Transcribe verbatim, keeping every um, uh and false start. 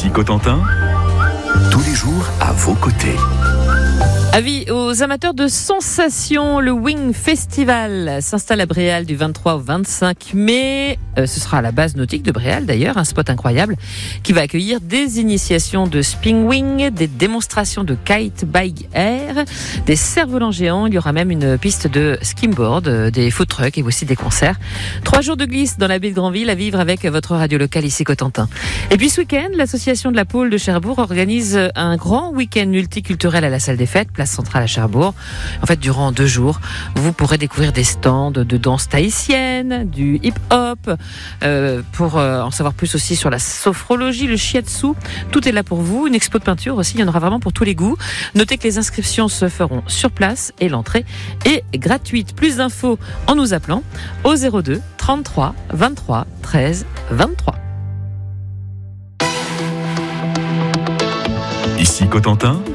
Ici Cotentin, tous les jours à vos côtés. Avis aux amateurs de sensations, le Wing Festival s'installe à Bréal du vingt-trois au vingt-cinq mai. Euh, ce sera à la base nautique de Bréal d'ailleurs, un spot incroyable qui va accueillir des initiations de spin wing, des démonstrations de kite bike air, des cerfs-volants géants. Il y aura même une piste de skimboard, euh, des food trucks et aussi des concerts. Trois jours de glisse dans la baie de Granville à vivre avec votre radio locale ici Cotentin. Et puis ce week-end, l'association de la Pôle de Cherbourg organise un grand week-end multiculturel à la salle des fêtes, place centrale à Cherbourg. En fait, durant deux jours, vous pourrez découvrir des stands de danse tahitienne, du hip-hop, euh, pour euh, en savoir plus aussi sur la sophrologie, le shiatsu. Tout est là pour vous. Une expo de peinture aussi, il y en aura vraiment pour tous les goûts. Notez que les inscriptions se feront sur place et l'entrée est gratuite. Plus d'infos en nous appelant au zéro deux trente-trois vingt-trois treize vingt-trois. Ici Cotentin.